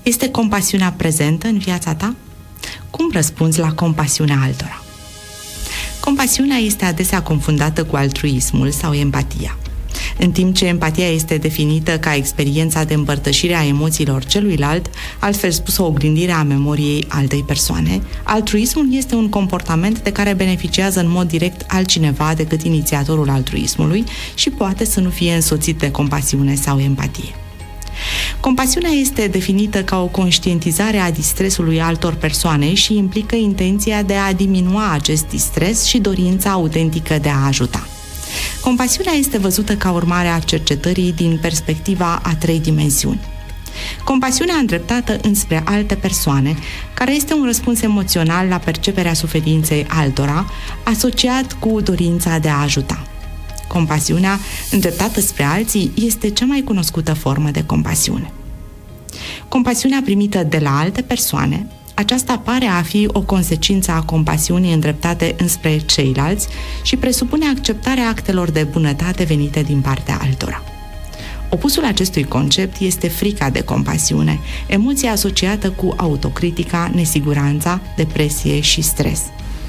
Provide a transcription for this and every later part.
Este compasiunea prezentă în viața ta? Cum răspunzi la compasiunea altora? Compasiunea este adesea confundată cu altruismul sau empatia. În timp ce empatia este definită ca experiența de împărtășire a emoțiilor celuilalt, altfel spus o oglindire a memoriei altei persoane, altruismul este un comportament de care beneficiază în mod direct altcineva decât inițiatorul altruismului și poate să nu fie însoțit de compasiune sau empatie. Compasiunea este definită ca o conștientizare a distresului altor persoane și implică intenția de a diminua acest distres și dorința autentică de a ajuta. Compasiunea este văzută ca urmare a cercetării din perspectiva a 3 dimensiuni. Compasiunea îndreptată înspre alte persoane, care este un răspuns emoțional la perceperea suferinței altora, asociat cu dorința de a ajuta. Compasiunea îndreptată spre alții este cea mai cunoscută formă de compasiune. Compasiunea primită de la alte persoane, aceasta pare a fi o consecință a compasiunii îndreptate înspre ceilalți și presupune acceptarea actelor de bunătate venite din partea altora. Opusul acestui concept este frica de compasiune, emoția asociată cu autocritica, nesiguranța, depresie și stres.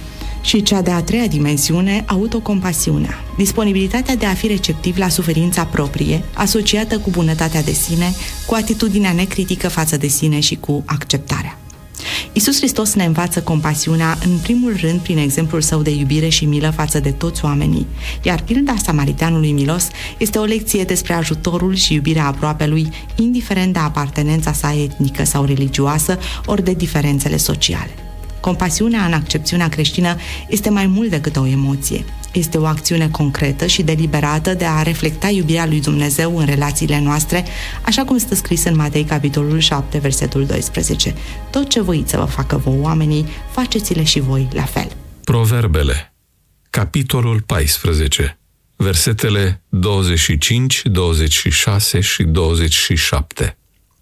Și cea de-a 3-a dimensiune, autocompasiunea, disponibilitatea de a fi receptiv la suferința proprie, asociată cu bunătatea de sine, cu atitudinea necritică față de sine și cu acceptarea. Iisus Hristos ne învață compasiunea în primul rând prin exemplul său de iubire și milă față de toți oamenii, iar pilda samariteanului milos este o lecție despre ajutorul și iubirea aproapelui, indiferent de apartenența sa etnică sau religioasă, ori de diferențele sociale. Compasiunea în accepțiunea creștină este mai mult decât o emoție. Este o acțiune concretă și deliberată de a reflecta iubirea lui Dumnezeu în relațiile noastre, așa cum stă scris în Matei, capitolul 7, versetul 12. Tot ce voiți să vă facă vouă oamenii, faceți-le și voi la fel. Proverbele, capitolul 14, versetele 25, 26 și 27.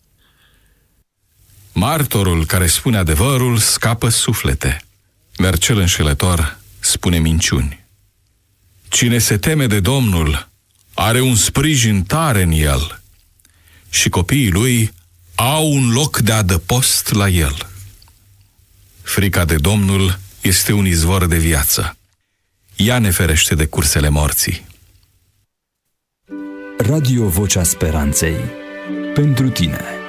Martorul care spune adevărul scapă suflete, dar cel înșelător spune minciuni. Cine se teme de Domnul are un sprijin tare în el și copiii lui au un loc de adăpost la el. Frica de Domnul este un izvor de viață. Ea ne ferește de cursele morții. Radio Vocea Speranței. Pentru tine.